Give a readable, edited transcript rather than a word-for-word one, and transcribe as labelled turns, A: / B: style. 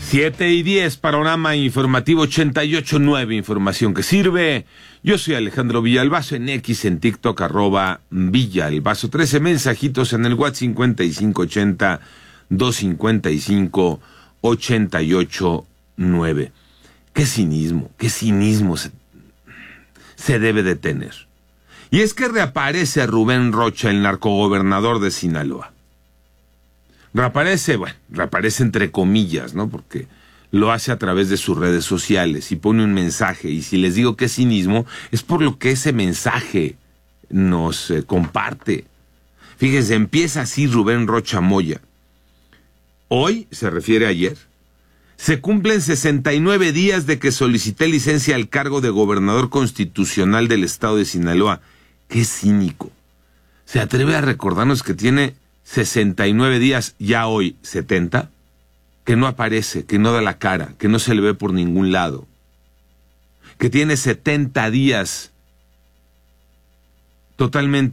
A: 7:10, panorama informativo 88.9, información que sirve. Yo soy Alejandro Villalbazo, en X, en TikTok, @Villalbazo. 13 mensajitos en el WhatsApp 5580-255-889. Qué cinismo se debe de tener. Y es que reaparece Rubén Rocha, el narcogobernador de Sinaloa. Reaparece entre comillas, ¿no? Porque lo hace a través de sus redes sociales y pone un mensaje. Y si les digo que es cinismo, es por lo que ese mensaje nos comparte. Fíjense, empieza así Rubén Rocha Moya. Hoy, se refiere a ayer, se cumplen 69 días de que solicité licencia al cargo de gobernador constitucional del estado de Sinaloa. ¡Qué cínico! ¿Se atreve a recordarnos que tiene 69 días, ya hoy 70, que no aparece, que no da la cara, que no se le ve por ningún lado, que tiene 70 días totalmente